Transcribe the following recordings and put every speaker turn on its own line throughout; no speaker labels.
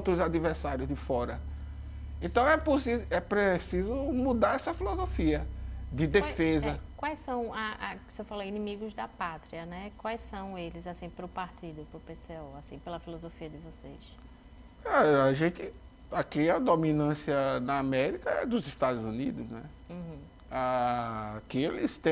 outros adversários de fora. Então é preciso mudar essa filosofia de defesa.
Quais são, que você falou, inimigos da pátria, né? Quais são eles, assim, para o partido, para o PCO, assim, pela filosofia de vocês?
A gente, aqui a dominância na América é dos Estados Unidos, né? Aqui eles têm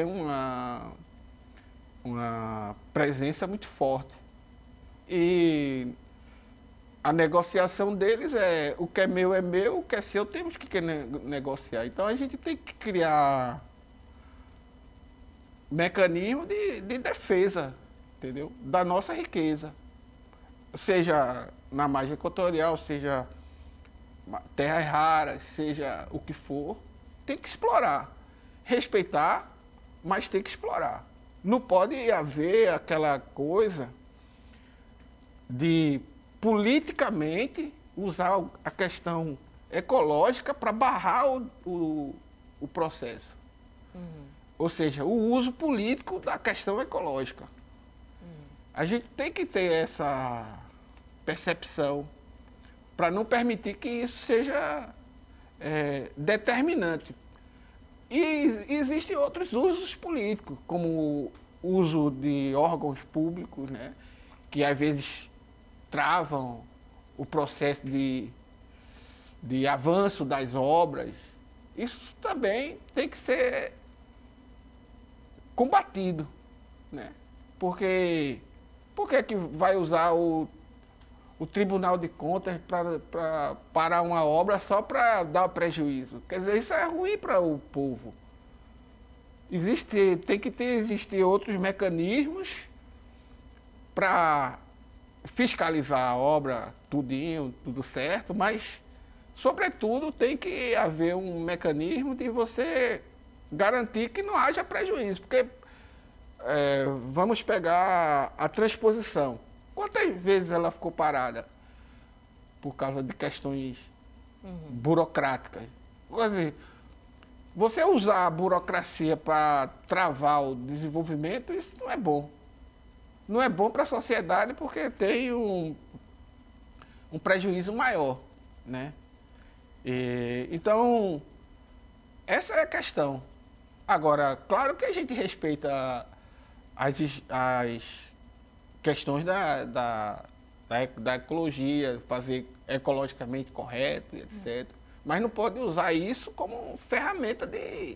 uma presença muito forte. E a negociação deles é o que é meu, o que é seu temos que negociar. Então a gente tem que criar mecanismo de defesa, entendeu? Da nossa riqueza. Seja na margem equatorial, seja terras raras, seja o que for, tem que explorar. Respeitar, mas tem que explorar. Não pode haver aquela coisa de politicamente usar a questão ecológica para barrar o processo. Ou seja, o uso político da questão ecológica. A gente tem que ter essa percepção para não permitir que isso seja determinante. E existem outros usos políticos, como o uso de órgãos públicos, né, que às vezes travam o processo de avanço das obras. Isso também tem que ser combatido, né? Porque por que vai usar o Tribunal de Contas para parar uma obra só para dar prejuízo? Quer dizer, isso é ruim para o povo. Tem que existir outros mecanismos para fiscalizar a obra, tudinho, tudo certo, mas, sobretudo, tem que haver um mecanismo de você garantir que não haja prejuízo, porque vamos pegar a transposição. Quantas vezes ela ficou parada por causa de questões burocráticas? Quer dizer, você usar a burocracia para travar o desenvolvimento, isso não é bom. Não é bom para a sociedade porque tem um prejuízo maior, né? Então, essa é a questão. Agora, claro que a gente respeita as questões da ecologia, fazer ecologicamente correto, etc. Mas não pode usar isso como ferramenta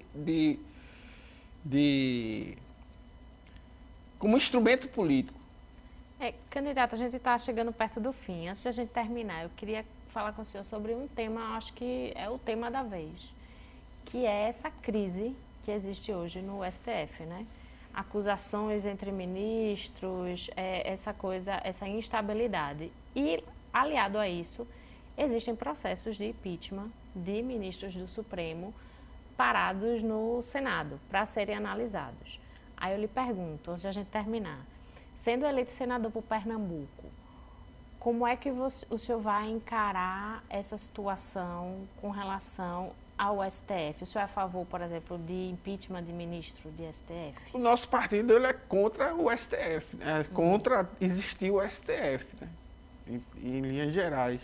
como instrumento político.
Candidato, a gente está chegando perto do fim. Antes de a gente terminar, eu queria falar com o senhor sobre um tema, acho que é o tema da vez, que é essa crise que existe hoje no STF, né? Acusações entre ministros, essa instabilidade. E, aliado a isso, existem processos de impeachment de ministros do Supremo parados no Senado para serem analisados. Aí eu lhe pergunto, antes de a gente terminar, sendo eleito senador por Pernambuco, como é que o senhor vai encarar essa situação com relação ao STF? O senhor é a favor, por exemplo, de impeachment de ministro de STF?
O nosso partido ele é contra o STF, é contra existir o STF, né? Em linhas gerais.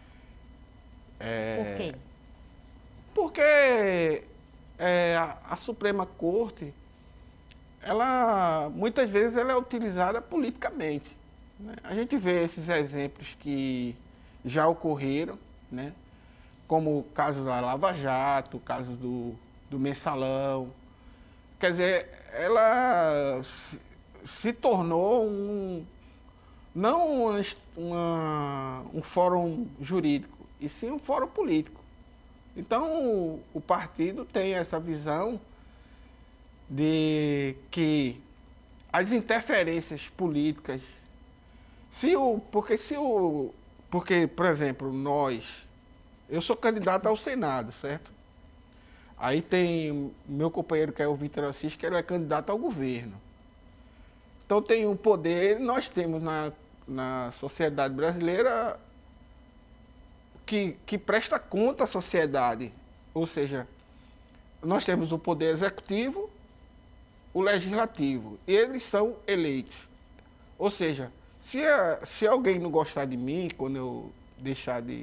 Por quê?
Porque a Suprema Corte, ela muitas vezes ela é utilizada politicamente, né? A gente vê esses exemplos que já ocorreram, né? Como o caso da Lava Jato, o caso do Mensalão. Quer dizer, ela se tornou não um fórum jurídico, e sim um fórum político. Então, o partido tem essa visão de que as interferências políticas, porque, por exemplo, eu sou candidato ao Senado, certo? Aí tem meu companheiro, que é o Vitor Assis, que ele é candidato ao governo. Então tem um poder, nós temos na sociedade brasileira que presta conta à sociedade. Ou seja, nós temos o poder executivo, o legislativo. Eles são eleitos. Ou seja, se alguém não gostar de mim, quando eu deixar de